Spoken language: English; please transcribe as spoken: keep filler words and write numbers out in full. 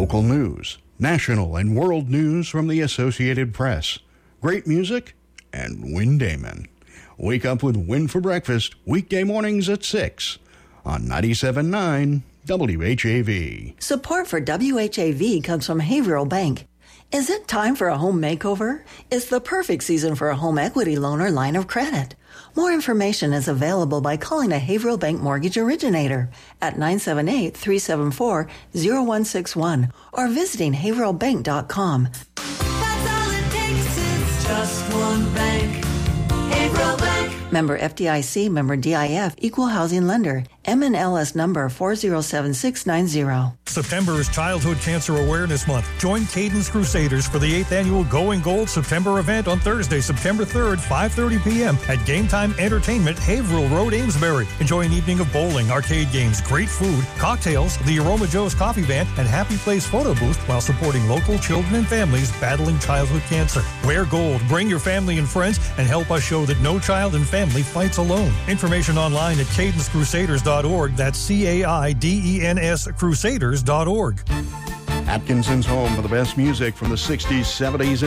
Local news, national and world news from the Associated Press. Great music and Win Damon. Wake up with Win for breakfast weekday mornings at six on ninety-seven point nine W H A V. Support for W H A V comes from Haverhill Bank. Is it time for a home makeover? It's the perfect season for a home equity loan or line of credit. More information is available by calling a Haverhill Bank mortgage originator at nine seven eight, three seven four, zero one six one or visiting haverhill bank dot com. That's all it takes is just one bank. Haverhill Bank. Member F D I C, member D I F, equal housing lender. M N L S number four zero seven six nine zero. September is Childhood Cancer Awareness Month. Join Cadence Crusaders for the eighth annual Going Gold September event on Thursday, September third, five thirty p.m. at Game Time Entertainment, Haverhill Road, Amesbury. Enjoy an evening of bowling, arcade games, great food, cocktails, the Aroma Joe's Coffee Van, and Happy Place photo booth while supporting local children and families battling childhood cancer. Wear gold, bring your family and friends, and help us show that no child and family fights alone. Information online at cadence crusaders dot org. That's C A I D E N S crusaders dot org. Atkinson's home for the best music from the sixties, seventies, and